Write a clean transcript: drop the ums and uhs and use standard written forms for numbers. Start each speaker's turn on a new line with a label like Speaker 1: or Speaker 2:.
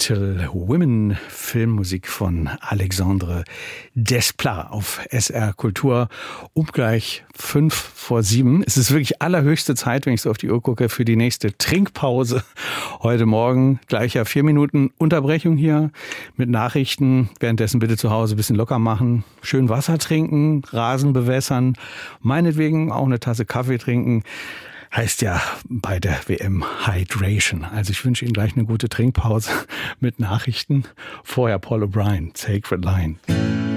Speaker 1: Little Women, Filmmusik von Alexandre Desplat auf SR Kultur um gleich 6:55. Es ist wirklich allerhöchste Zeit, wenn ich so auf die Uhr gucke, für die nächste Trinkpause. Heute Morgen gleich 4 Minuten Unterbrechung hier mit Nachrichten. Währenddessen bitte zu Hause ein bisschen locker machen, schön Wasser trinken, Rasen bewässern, meinetwegen auch eine Tasse Kaffee trinken. Heißt ja bei der WM Hydration. Also ich wünsche Ihnen gleich eine gute Trinkpause mit Nachrichten. Vorher Paul O'Brien, Sacred Line.